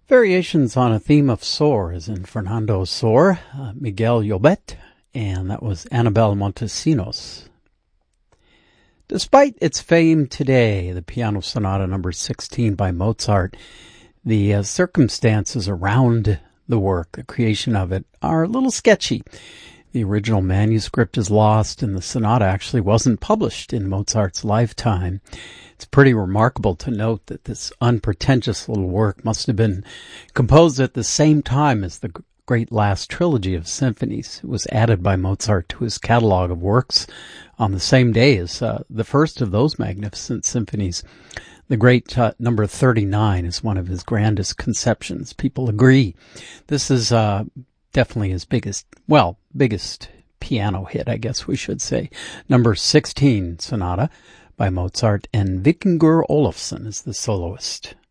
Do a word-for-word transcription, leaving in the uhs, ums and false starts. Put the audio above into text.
Variations on a theme of Sor is in Fernando Sor, uh, Miguel Llobet, and that was Annabel Montesinos. Despite its fame today, the Piano Sonata number sixteen by Mozart, the uh, circumstances around the work, the creation of it, are a little sketchy. The original manuscript is lost, and the sonata actually wasn't published in Mozart's lifetime. It's pretty remarkable to note that this unpretentious little work must have been composed at the same time as the great last trilogy of symphonies. It was added by Mozart to his catalog of works on the same day as uh, the first of those magnificent symphonies. The great uh, number thirty-nine is one of his grandest conceptions. People agree. This is uh, definitely his biggest, well, biggest piano hit, I guess we should say. Number sixteen sonata by Mozart, and Vikingur Olafsson is the soloist.